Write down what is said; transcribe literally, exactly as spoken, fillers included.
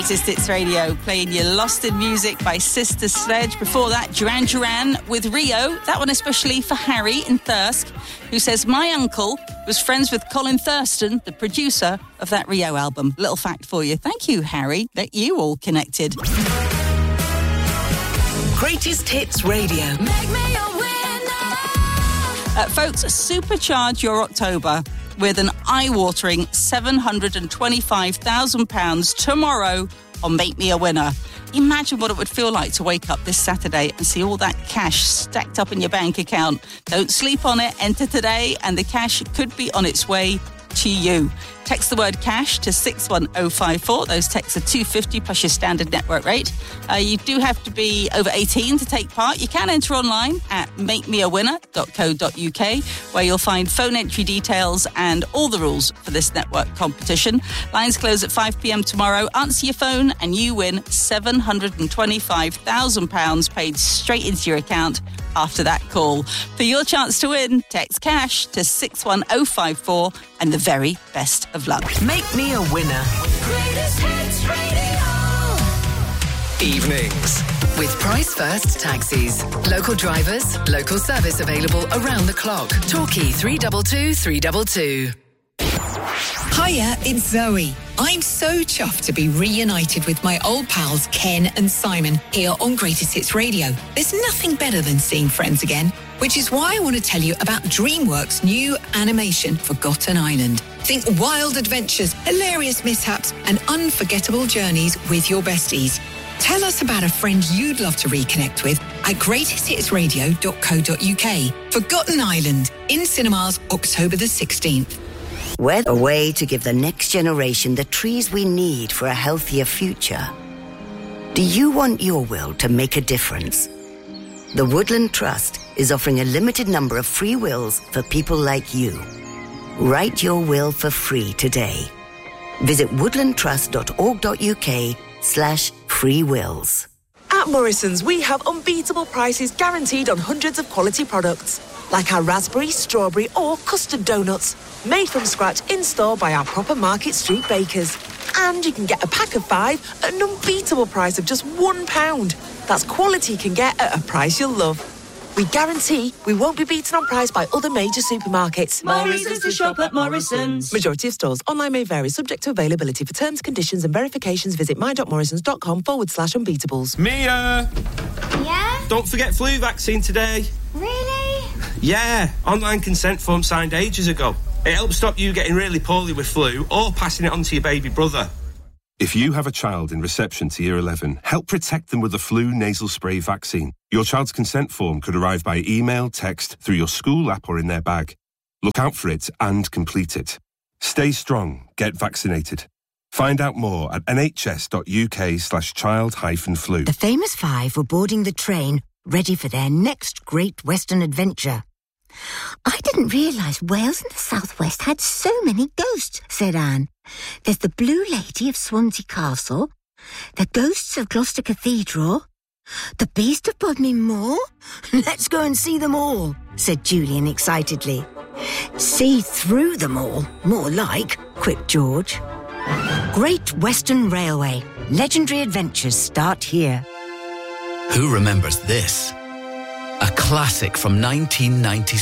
Greatest Hits Radio, playing you Lost in Music by Sister Sledge. Before that, Duran Duran with Rio. That one especially for Harry in Thirsk, who says, my uncle was friends with Colin Thurston, the producer of that Rio album. Little fact for you. Thank you, Harry, that you all connected. Greatest Hits Radio. Make me a winner. Uh, folks, supercharge your October with an eye-watering seven hundred twenty-five thousand pounds tomorrow on Make Me a Winner. Imagine what it would feel like to wake up this Saturday and see all that cash stacked up in your bank account. Don't sleep on it. Enter today and the cash could be on its way to you. Text the word cash to six one oh five four. Those texts are two pounds fifty plus your standard network rate. Uh, you do have to be over eighteen to take part. You can enter online at make me a winner dot co dot uk, where you'll find phone entry details and all the rules for this network competition. Lines close at five p.m. tomorrow. Answer your phone and you win seven hundred twenty-five thousand pounds paid straight into your account after that call. For your chance to win, text cash to six one oh five four and the very best of luck. Make me a winner. Greatest Hits Radio. Evenings. With Price First Taxis. Local drivers, local service available around the clock. Torquay three two two, three two two. Hiya, it's Zoe. I'm so chuffed to be reunited with my old pals Ken and Simon here on Greatest Hits Radio. There's nothing better than seeing friends again, which is why I want to tell you about DreamWorks' new animation Forgotten Island. Think wild adventures, hilarious mishaps, and unforgettable journeys with your besties. Tell us about a friend you'd love to reconnect with at greatest hits radio dot co dot uk. Forgotten Island, in cinemas October the sixteenth. We're a way to give the next generation the trees we need for a healthier future. Do you want your will to make a difference? The Woodland Trust is offering a limited number of free wills for people like you. Write your will for free today. Visit woodland trust dot org dot uk slash free wills. At Morrison's, we have unbeatable prices guaranteed on hundreds of quality products, like our raspberry, strawberry or custard donuts, made from scratch in-store by our proper Market Street bakers. And you can get a pack of five at an unbeatable price of just one pound. That's quality you can get at a price you'll love. We guarantee we won't be beaten on price by other major supermarkets. Morrison's to shop at Morrison's. Majority of stores. Online may vary, subject to availability. For terms, conditions and verifications, visit my.morrisons.com forward slash unbeatables. Mia! Yeah? Don't forget flu vaccine today. Really? Yeah, online consent form signed ages ago. It helps stop you getting really poorly with flu or passing it on to your baby brother. If you have a child in reception to year eleven, help protect them with the flu nasal spray vaccine. Your child's consent form could arrive by email, text, through your school app or in their bag. Look out for it and complete it. Stay strong. Get vaccinated. Find out more at nhs.uk slash child hyphen flu. The famous five were boarding the train, ready for their next great Western adventure. I didn't realise Wales and the southwest had so many ghosts, said Anne. There's the Blue Lady of Swansea Castle, the ghosts of Gloucester Cathedral, the Beast of Bodmin Moor. Let's go and see them all, said Julian excitedly. See through them all, more like, quipped George. Great Western Railway. Legendary adventures start here. Who remembers this? A classic from nineteen ninety-six.